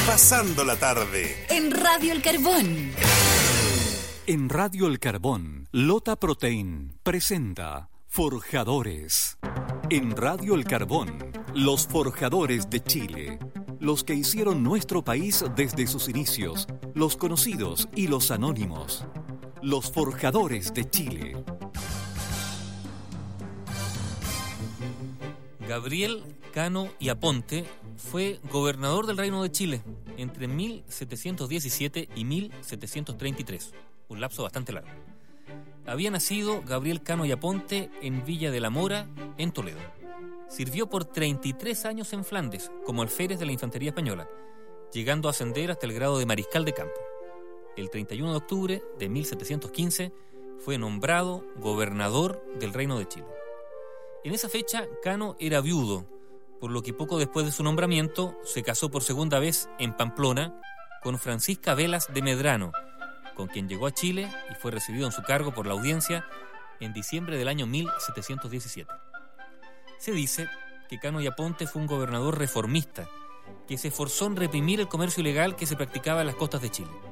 Pasando la tarde. En Radio El Carbón. En Radio El Carbón, Lota Protein presenta Forjadores. En Radio El Carbón, los forjadores de Chile. Los que hicieron nuestro país desde sus inicios, los conocidos y los anónimos. Los forjadores de Chile. Gabriel Cano y Aponte fue gobernador del Reino de Chile entre 1717 y 1733, un lapso bastante largo. Había nacido Gabriel Cano y Aponte en Villa de la Mora, en Toledo. Sirvió por 33 años en Flandes como alférez de la infantería española, llegando a ascender hasta el grado de mariscal de campo. El 31 de octubre de 1715 fue nombrado gobernador del Reino de Chile. En esa fecha, Cano era viudo, por lo que poco después de su nombramiento se casó por segunda vez en Pamplona con Francisca Velas de Medrano, con quien llegó a Chile y fue recibido en su cargo por la audiencia en diciembre del año 1717. Se dice que Cano y Aponte fue un gobernador reformista que se esforzó en reprimir el comercio ilegal que se practicaba en las costas de Chile.